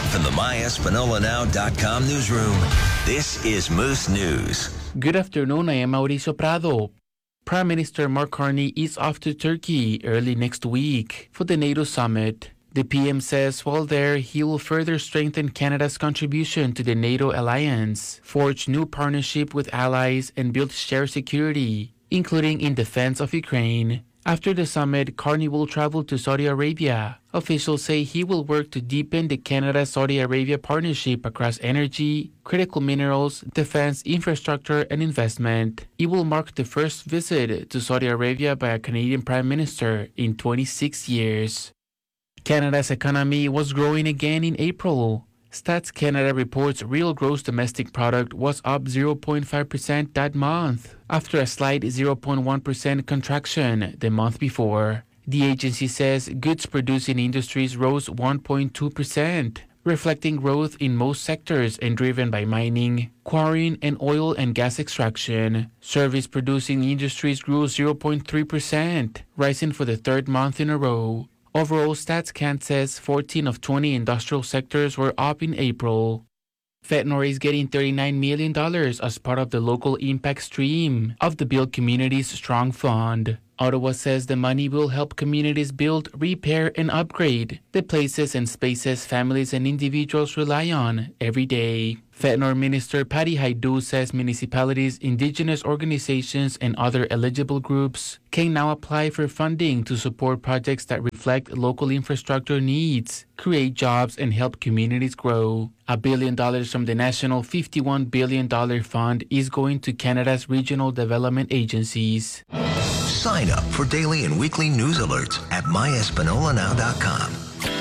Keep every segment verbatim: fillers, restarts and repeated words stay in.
From the my espanola now dot com newsroom, this is Moose News. Good afternoon, I am Mauricio Prado. Prime Minister Mark Carney is off to Turkey early next week for the NATO summit. The P M says while there, he will further strengthen Canada's contribution to the NATO alliance, forge new partnership with allies, and build shared security, including in defense of Ukraine. After the summit, Carney will travel to Saudi Arabia. Officials say he will work to deepen the Canada-Saudi Arabia partnership across energy, critical minerals, defense, infrastructure, and investment. It will mark the first visit to Saudi Arabia by a Canadian Prime Minister in twenty-six years. Canada's economy was growing again in April. Stats Canada reports real gross domestic product was up zero point five percent that month, after a slight zero point one percent contraction the month before. The agency says goods-producing industries rose one point two percent, reflecting growth in most sectors and driven by mining, quarrying, and oil and gas extraction. Service-producing industries grew zero point three percent, rising for the third month in a row. Overall, StatsCan says fourteen of twenty industrial sectors were up in April. Fetnor is getting thirty-nine million dollars as part of the local impact stream of the Build Communities Strong Fund. Ottawa says the money will help communities build, repair, and upgrade the places and spaces families and individuals rely on every day. Fetnor Minister Patty Hajdu says municipalities, indigenous organizations, and other eligible groups can now apply for funding to support projects that reflect local infrastructure needs, create jobs, and help communities grow. A billion dollars from the national fifty-one billion dollars fund is going to Canada's regional development agencies. Sign up for daily and weekly news alerts at my espanola now dot com.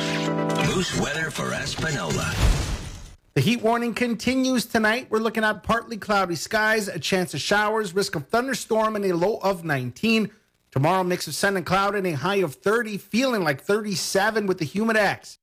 Moose weather for Espanola. The heat warning continues tonight. We're looking at partly cloudy skies, a chance of showers, risk of thunderstorm, and a low of nineteen. Tomorrow, mix of sun and cloud and a high of thirty, feeling like thirty-seven with the humid X.